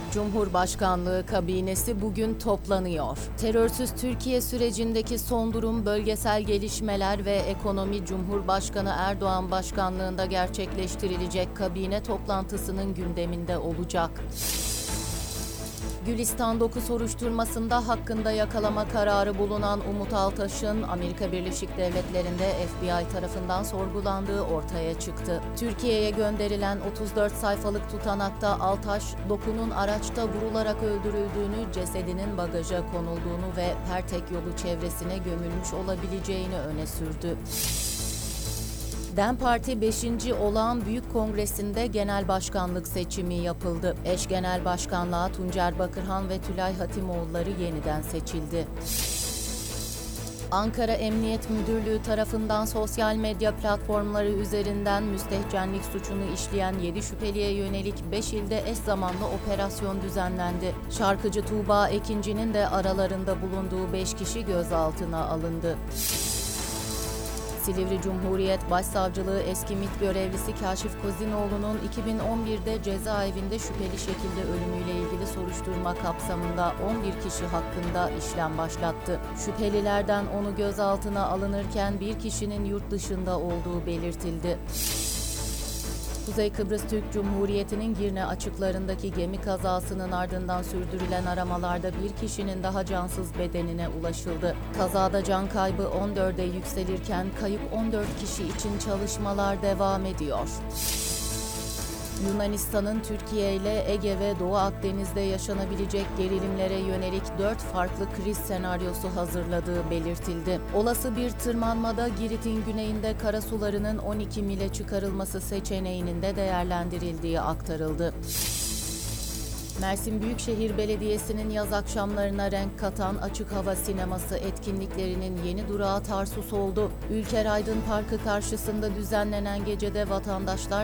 Cumhurbaşkanlığı kabinesi bugün toplanıyor. Terörsüz Türkiye sürecindeki son durum, bölgesel gelişmeler ve ekonomi Cumhurbaşkanı Erdoğan başkanlığında gerçekleştirilecek kabine toplantısının gündeminde olacak. Gülistan 9 soruşturmasında hakkında yakalama kararı bulunan Umut Altaş'ın Amerika Birleşik Devletleri'nde FBI tarafından sorgulandığı ortaya çıktı. Türkiye'ye gönderilen 34 sayfalık tutanakta Altaş, Doku'nun araçta vurularak öldürüldüğünü, cesedinin bagaja konulduğunu ve Pertek yolu çevresine gömülmüş olabileceğini öne sürdü. DEM Parti 5. Olağan Büyük Kongresi'nde genel başkanlık seçimi yapıldı. Eş genel başkanlığa Tuncer Bakırhan ve Tülay Hatimoğulları yeniden seçildi. Ankara Emniyet Müdürlüğü tarafından sosyal medya platformları üzerinden müstehcenlik suçunu işleyen 7 şüpheliye yönelik 5 ilde eş zamanlı operasyon düzenlendi. Şarkıcı Tuğba Ekinci'nin de aralarında bulunduğu 5 kişi gözaltına alındı. Silivri Cumhuriyet Başsavcılığı eski MİT görevlisi Kaşif Kozinoğlu'nun 2011'de cezaevinde şüpheli şekilde ölümüyle ilgili soruşturma kapsamında 11 kişi hakkında işlem başlattı. Şüphelilerden 10'u gözaltına alınırken bir kişinin yurt dışında olduğu belirtildi. Kuzey Kıbrıs Türk Cumhuriyeti'nin Girne açıklarındaki gemi kazasının ardından sürdürülen aramalarda bir kişinin daha cansız bedenine ulaşıldı. Kazada can kaybı 14'e yükselirken kayıp 14 kişi için çalışmalar devam ediyor. Yunanistan'ın Türkiye ile Ege ve Doğu Akdeniz'de yaşanabilecek gerilimlere yönelik 4 farklı kriz senaryosu hazırladığı belirtildi. Olası bir tırmanmada Girit'in güneyinde karasularının 12 mile çıkarılması seçeneğinin de değerlendirildiği aktarıldı. Mersin Büyükşehir Belediyesi'nin yaz akşamlarına renk katan açık hava sineması etkinliklerinin yeni durağı Tarsus oldu. Ülker Aydın Parkı karşısında düzenlenen gecede vatandaşlar